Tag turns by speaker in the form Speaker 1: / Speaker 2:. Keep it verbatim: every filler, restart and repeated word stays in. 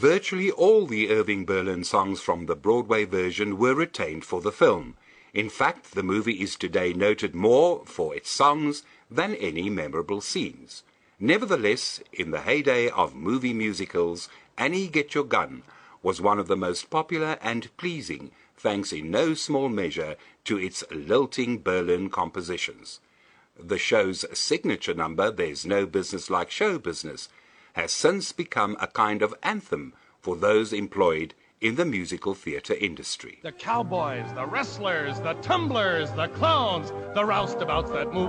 Speaker 1: Virtually all the Irving Berlin songs from the Broadway version were retained for the film. In fact, the movie is today noted more for its songs than any memorable scenes. Nevertheless, in the heyday of movie musicals, Annie Get Your Gun was one of the most popular and pleasing, thanks in no small measure to its lilting Berlin compositions. The show's signature number, There's No Business Like Show Business, has since become a kind of anthem for those employed in the musical theater industry.
Speaker 2: The cowboys, the wrestlers, the tumblers, the clowns, the roustabouts that move